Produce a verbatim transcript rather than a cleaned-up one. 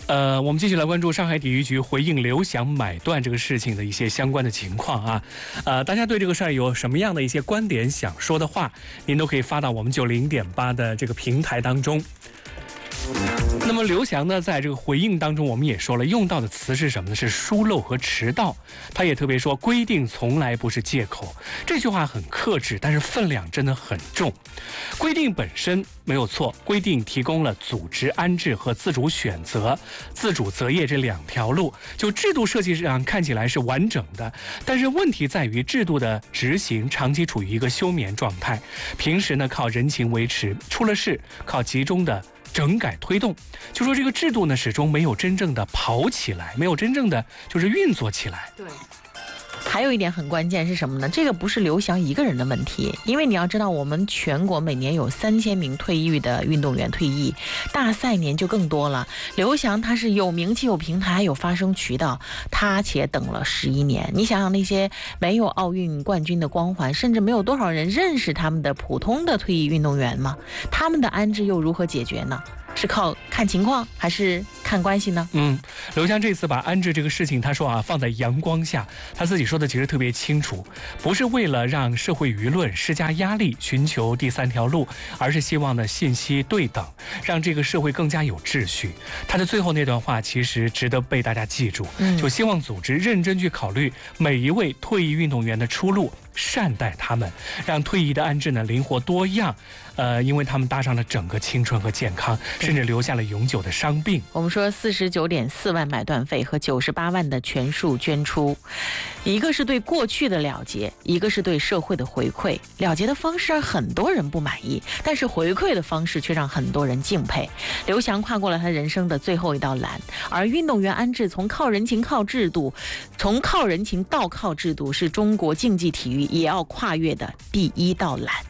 呃，我们继续来关注上海体育局回应刘翔买断这个事情的一些相关的情况啊。呃，大家对这个事儿有什么样的一些观点想说的话，您都可以发到我们九零点八的这个平台当中。那么刘翔呢，在这个回应当中，我们也说了，用到的词是什么呢？是疏漏和迟到。他也特别说，规定从来不是借口。这句话很克制，但是分量真的很重。规定本身没有错，规定提供了组织安置和自主选择、自主择业这两条路，就制度设计上看起来是完整的，但是问题在于制度的执行长期处于一个休眠状态，平时呢靠人情维持，出了事靠集中的整改推动，就说这个制度呢始终没有真正的跑起来，没有真正的就是运作起来。 对。还有一点很关键是什么呢？这个不是刘翔一个人的问题，因为你要知道，我们全国每年有三千名退役的运动员退役，大赛年就更多了。刘翔他是有名气、有平台、有发声渠道，他且等了十一年。你想想那些没有奥运冠军的光环，甚至没有多少人认识他们的普通的退役运动员吗？他们的安置又如何解决呢？是靠看情况还是看关系呢？ 嗯，刘翔这次把安置这个事情，他说啊，放在阳光下，他自己说的其实特别清楚，不是为了让社会舆论施加压力，寻求第三条路，而是希望呢信息对等，让这个社会更加有秩序。他的最后那段话其实值得被大家记住，就希望组织认真去考虑每一位退役运动员的出路，善待他们，让退役的安置呢灵活多样，呃，因为他们搭上了整个青春和健康，甚至留下了永久的伤病。 我们说四十九点四万买断费和九十八万的全数捐出，一个是对过去的了结，一个是对社会的回馈。了结的方式让很多人不满意，但是回馈的方式却让很多人敬佩。刘翔跨过了他人生的最后一道栏，而运动员安置从靠人情靠制度，从靠人情到靠制度，是中国竞技体育也要跨越的第一道栏。